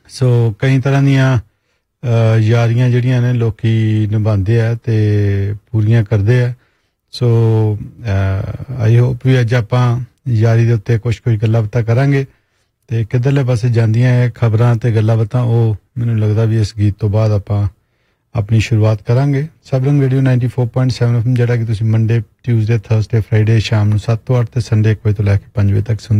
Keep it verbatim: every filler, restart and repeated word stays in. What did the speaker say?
ਸੋ ਕਈ ਤਰ੍ਹਾਂ ਦੀਆਂ ਯਾਰੀਆਂ ਜਿਹੜੀਆਂ ਨੇ ਲੋਕੀ ਨਿਭਾਉਂਦੇ ਆ ਤੇ ਪੂਰੀਆਂ ਕਰਦੇ ਆ। ਸੋ ਆਈ ਹੋਪ ਵੀ ਅੱਜ ਆਪਾਂ ਯਾਰੀ ਦੇ ਉੱਤੇ ਕੁਛ ਕੁਛ ਗੱਲਾਂ ਬਾਤਾਂ ਕਰਾਂਗੇ ਤੇ ਕਿੱਧਰਲੇ ਪਾਸੇ ਜਾਂਦੀਆਂ ਹੈ ਖਬਰਾਂ ਤੇ ਗੱਲਾਂ ਬਾਤਾਂ, ਉਹ ਮੈਨੂੰ ਲੱਗਦਾ ਵੀ ਇਸ ਗੀਤ ਤੋਂ ਬਾਅਦ ਆਪਾਂ ਆਪਣੀ ਸ਼ੁਰੂਆਤ ਕਰਾਂਗੇ। ਸਬਰੰਗ radio ninety four point seven F M, ਜਿਹੜਾ ਕਿ ਤੁਸੀਂ ਮੰਡੇ, ਟਿਊਜ਼ਡੇ, ਥਰਸਡੇ, ਫਰਾਈਡੇ ਸ਼ਾਮ ਨੂੰ ਸੱਤ ਤੋਂ ਅੱਠ ਤੇ ਸੰਡੇ ਇੱਕ ਵਜੇ ਤੋਂ ਲੈ ਕੇ ਪੰਜ ਵਜੇ ਤੱਕ ਸੁਣਦੇ